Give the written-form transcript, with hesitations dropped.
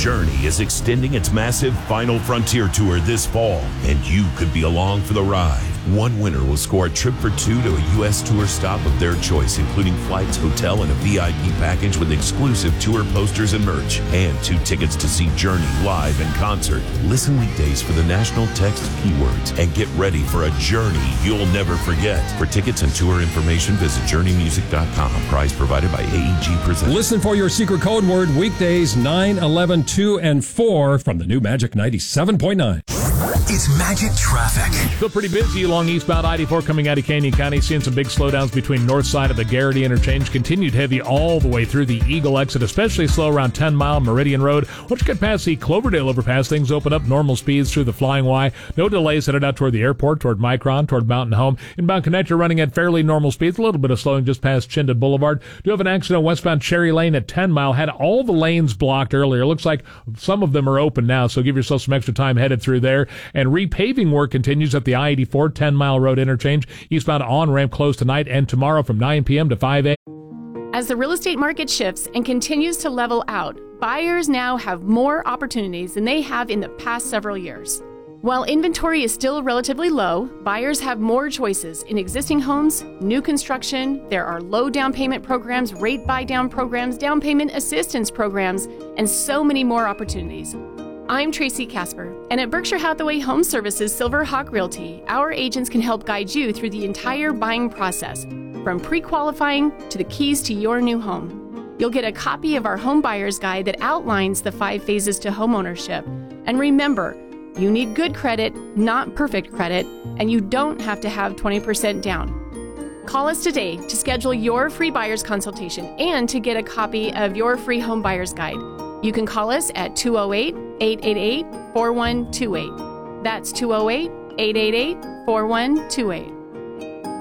Journey is extending its massive Final Frontier Tour this fall, and you could be along for the ride. One winner will score a trip for two to a U.S. tour stop of their choice, including flights, hotel, and a VIP package with exclusive tour posters and merch, and 2 tickets to see Journey live in concert. Listen weekdays for the national text keywords and get ready for a journey you'll never forget. For tickets and tour information, visit journeymusic.com. Prize provided by AEG Presents. Listen for your secret code word weekdays 9, 11, 2, and 4 from the new Magic 97.9. It's Magic Traffic. Still pretty busy along eastbound I-84 coming out of Canyon County. Seeing some big slowdowns between north side of the Garrity interchange. Continued heavy all the way through the Eagle exit, especially slow around 10 Mile Meridian Road. Once you get past the Cloverdale overpass, things open up normal speeds through the Flying Y. No delays headed out toward the airport, toward Micron, toward Mountain Home. Inbound connector running at fairly normal speeds. A little bit of slowing just past Chinden Boulevard. Do have an accident westbound Cherry Lane at 10 Mile. Had all the lanes blocked earlier. Looks like some of them are open now, so give yourself some extra time headed through there. And repaving work continues at the I-84 10 Mile Road interchange. Eastbound on-ramp closed tonight and tomorrow from 9 p.m. to 5 a.m. As the real estate market shifts and continues to level out, buyers now have more opportunities than they have in the past several years. While inventory is still relatively low, buyers have more choices in existing homes, new construction. There are low down payment programs, rate buy down programs, down payment assistance programs, and so many more opportunities. I'm Tracy Casper, and at Berkshire Hathaway Home Services Silver Hawk Realty, our agents can help guide you through the entire buying process, from pre-qualifying to the keys to your new home. You'll get a copy of our Home Buyer's Guide that outlines the 5 phases to homeownership. And remember, you need good credit, not perfect credit, and you don't have to have 20% down. Call us today to schedule your free buyer's consultation and to get a copy of your free Home Buyer's Guide. You can call us at 208-888-4128. That's 208-888-4128.